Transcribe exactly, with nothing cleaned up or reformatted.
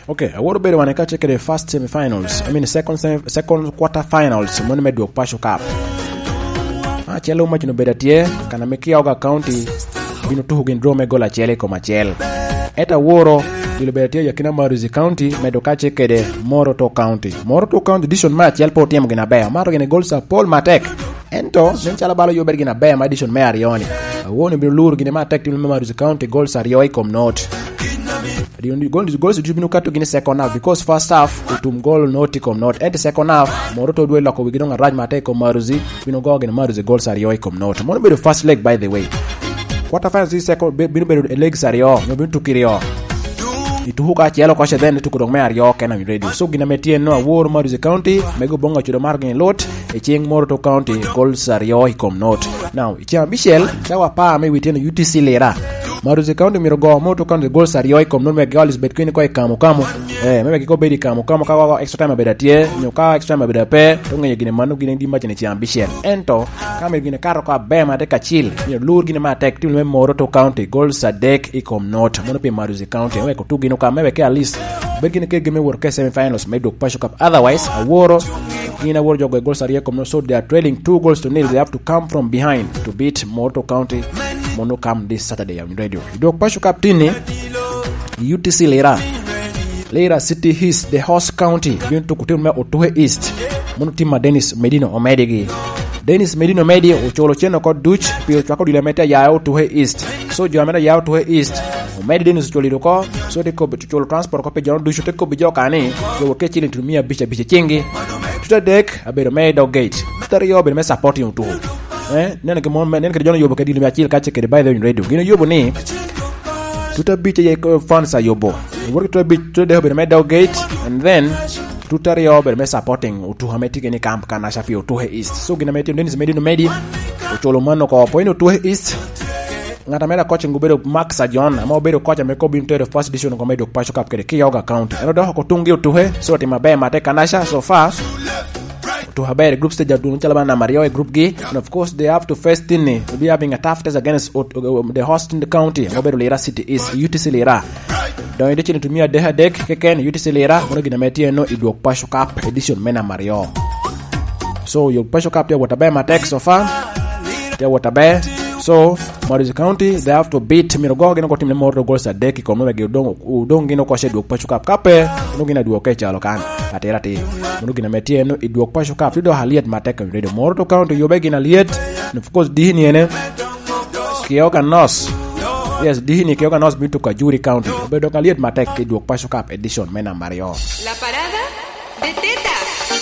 Okay, I want to be one ka check the first semi-finals. I mean second semi, second quarter finals. Mon me do Pasho Cup. Ah, chelo ma chino bedatie kana mekia oga county bino tu hugin draw me gola chele ko machel. Eta woro dilo bedatie yakina Maruzi County me do ka check the Moroto County. Moroto County edition match yelpo team gina ba. Maro gina goal sa Paul Matek. Ento nenchala balo yo bergina ba ma edition me arioni. Woni bino lur gina Matek team Maruzi County goal sa rioi kom not. The only goal is goals to binu kato gina second half because first half utum goal noti kom not and the second half Moroto dwe lako wigidonga Raj Matek ko Maruzi bino go gina Maruzi goal sa rioi kom not. Mono be the first leg by the way. Quarter finals is second binu be the leg sa rio no binu tukirio. Ituhuka chelo kwa shedhen tukudong me ario kena mi radio. So gina metien no award Maruzi County mego bonga chudo margin lot e ching Moroto County goal sa rio kom not. Now ichia Michelle chawa pa me within U T C lera. Maruzi County mirogo Moroto County goal sa rio kom non me galis between ko e kamu kamu. Eh me ko bedi kamu kamu ka extra time bedatie nyoka extra time bedape tonga yegine manu gine ndi match ne chi ambition. Ento kama gine karo ka be ma de ka chill. Yo lur gine ma tek tim me Moroto County goal sa dek e kom not. Mono pe Maruzi County we ko tu gine ka me ke at least begin ke game work semi finals me do Pasho Cup. Otherwise a woro in a world jogo goal sa rio kom no, so they are trailing two goals to nil. They have to come from behind to beat Moroto County. Mono come this Saturday on radio. Do Pasho Cup tini U T C lera Lera City East the host county going to kutimma Otuhe East. Mono tima Dennis Medino Omedigi. Dennis Medino Omedi ocholo cheno ko duch pio chako dilameta ya Otuhe East. So dilameta ya Otuhe East. Omedi Dennis cholo ko so de ko cholo transport ko pe jano duch te ko bijo kani yo ke chini tumia bicha bicha chingi. Tuta deck abero medo gate. Tari yo be me support you to. Eh nene ke mon nene ke jono yobo ke dilimia chil ka cheke by the radio. Gino yobo ni tuta bicha ye fans yobo. Work to be to the medal gate and then tutorial be me supporting utuhameti ni camp kana shafi Otuhe East. So gina meti Dennis Medino Medi ucholo mano ko point Otuhe East ngata mera coach ngubero Max Ajon ama obero coach ameko binto the first edition ko medo Pasho Cup kede Kiyoga County. Eno do ko tungi Otuhe so tima be mate kanasha so far to have a group stage to Chalabana Mario group G, and of course they have to first in to be having a tough test against the host in the county. Mobile Lera City is U T C Lera. Don't you to me a deha deck keken U T C Lera, Morgan Meti no Ido Pasho Cup edition Mena Mario. So your Pasho Cup there what a bear Matek so far. There what a bear. So Maruzi County they have to beat Mirogo gino ko team more goals at deck ko no ge don don gino ko shedu Pasho Cup kape no gina duo ke chalo kan atera te no gina metie no iduo Pasho Cup do haliet mateka ready Moroto County yo be gina liet and of course dihini ene Kiyoga North. Yes dihini Kiyoga North bitu ka Juri County be do haliet mateka iduo Pasho Cup edition Mena Mario. La parada de tetas.